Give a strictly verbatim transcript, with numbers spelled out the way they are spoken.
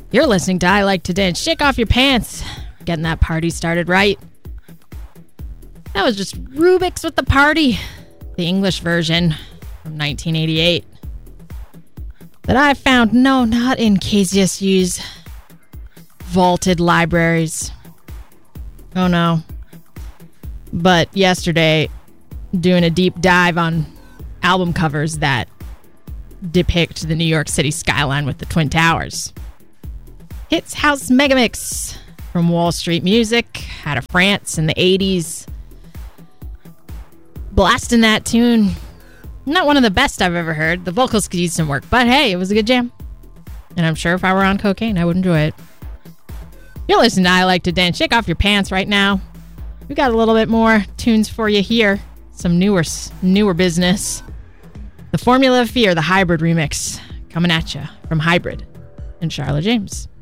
You're listening to I Like to Dance. Shake off your pants. Getting that party started right. That was just Rubik's with the Party, the English version from nineteen eighty-eight. That I found, no, not in K Z S U's vaulted libraries. Oh no. But yesterday, doing a deep dive on album covers that depict the New York City skyline with the Twin Towers. Hits House Megamix from Wall Street Music out of France in the eighties. Blasting that tune. Not one of the best I've ever heard. The vocals could use some work, but hey, it was a good jam. And I'm sure if I were on cocaine, I would enjoy it. You're listening to I Like to Dance. Shake off your pants right now. We got a little bit more tunes for you here. Some newer, newer business. The Formula of Fear, the Hybrid remix, coming at you from Hybrid and Charlotte James.